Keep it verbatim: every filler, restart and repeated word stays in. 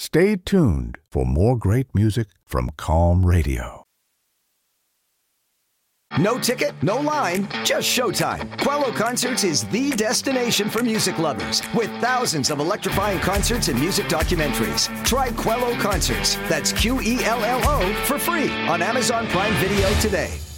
Stay tuned for more great music from Calm Radio. No ticket, no line, just showtime. Quello Concerts is the destination for music lovers with thousands of electrifying concerts and music documentaries. Try Quello Concerts, that's Q E L L O, for free on Amazon Prime Video today.